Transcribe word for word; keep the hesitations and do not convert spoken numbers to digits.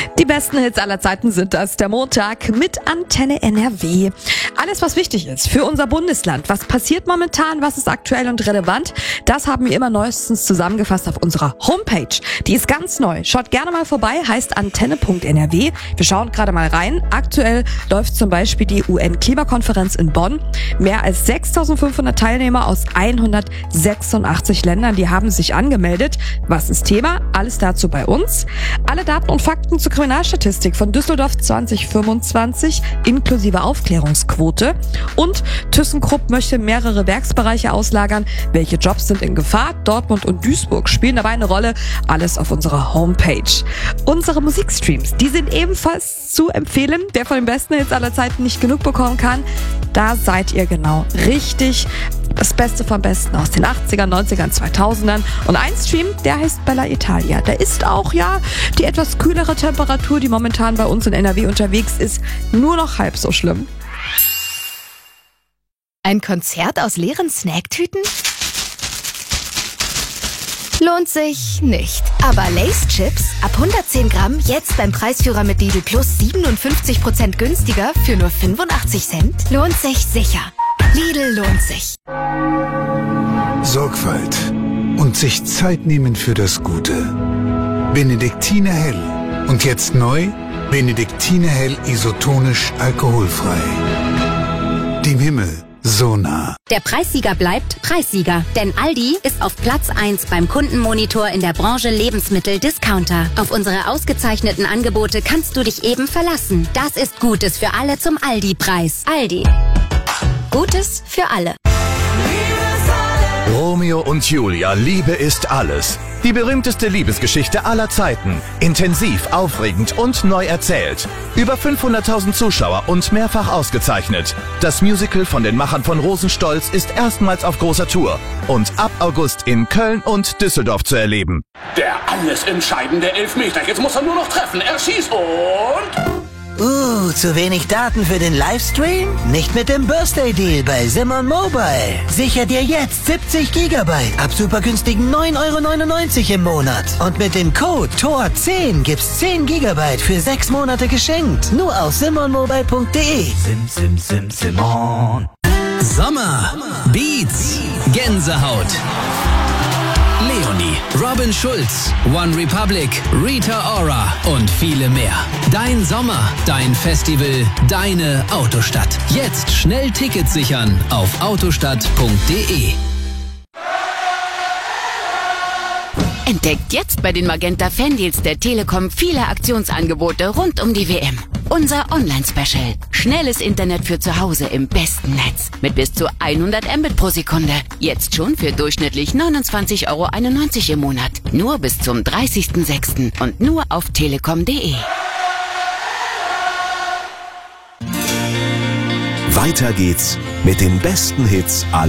Die besten Hits aller Zeiten sind das. Der Montag mit Antenne N R W. Alles, was wichtig ist für unser Bundesland. Was passiert momentan? Was ist aktuell und relevant? Das haben wir immer neuestens zusammengefasst auf unserer Homepage. Die ist ganz neu. Schaut gerne mal vorbei. Heißt antenne punkt n r w. Wir schauen gerade mal rein. Aktuell läuft zum Beispiel die U N-Klimakonferenz in Bonn. Mehr als sechstausendfünfhundert Teilnehmer aus hundertsechsundachtzig Ländern, die haben sich angemeldet. Was ist Thema? Alles dazu bei uns. Alle Daten und Fakten zur Kriminalstatistik von Düsseldorf zwanzig fünfundzwanzig inklusive Aufklärungsquote. Und ThyssenKrupp möchte mehrere Werksbereiche auslagern. Welche Jobs sind in Gefahr? Dortmund und Duisburg spielen dabei eine Rolle. Alles auf unserer Homepage. Unsere Musikstreams, die sind ebenfalls zu empfehlen. Wer von den besten Hits aller Zeiten nicht genug bekommen kann, da seid ihr genau richtig. Das Beste vom Besten aus den achtzigern, neunzigern, zweitausendern. Und ein Stream, der heißt Bella Italia. Da ist auch, ja, die etwas kühlere Temperatur, die momentan bei uns in N R W unterwegs ist, nur noch halb so schlimm. Ein Konzert aus leeren Snacktüten? Lohnt sich nicht. Aber Lay's Chips ab hundertzehn Gramm jetzt beim Preisführer mit Lidl Plus siebenundfünfzig Prozent günstiger für nur fünfundachtzig Cent? Lohnt sich sicher. Lidl lohnt sich. Sorgfalt und sich Zeit nehmen für das Gute. Benediktiner Hell. Und jetzt neu, Benediktiner Hell isotonisch alkoholfrei. Dem Himmel so nah. Der Preissieger bleibt Preissieger, denn Aldi ist auf Platz eins beim Kundenmonitor in der Branche Lebensmittel-Discounter. Auf unsere ausgezeichneten Angebote kannst du dich eben verlassen. Das ist Gutes für alle zum Aldi-Preis. Aldi. Gutes für alle. Romeo und Julia, Liebe ist alles. Die berühmteste Liebesgeschichte aller Zeiten. Intensiv, aufregend und neu erzählt. Über fünfhunderttausend Zuschauer und mehrfach ausgezeichnet. Das Musical von den Machern von Rosenstolz ist erstmals auf großer Tour und ab August in Köln und Düsseldorf zu erleben. Der alles entscheidende Elfmeter. Jetzt muss er nur noch treffen. Er schießt und... Uh, zu wenig Daten für den Livestream? Nicht mit dem Birthday Deal bei Simon Mobile. Sicher dir jetzt siebzig Gigabyte ab super günstigen neun Euro neunundneunzig im Monat. Und mit dem Code T O R zehn gibt's zehn Gigabyte für sechs Monate geschenkt. Nur auf simon mobile punkt de. Sim, sim, sim, Simon. Sommer, Beats, Gänsehaut. Leonie, Robin Schulz, One Republic, Rita Ora und viele mehr. Dein Sommer, dein Festival, deine Autostadt. Jetzt schnell Tickets sichern auf autostadt punkt de. Entdeckt jetzt bei den Magenta Fandeals der Telekom viele Aktionsangebote rund um die W M. Unser Online-Special. Schnelles Internet für zu Hause im besten Netz. Mit bis zu hundert Mbit pro Sekunde. Jetzt schon für durchschnittlich neunundzwanzig Euro einundneunzig im Monat. Nur bis zum dreißigsten sechsten und nur auf telekom punkt de. Weiter geht's mit den besten Hits aller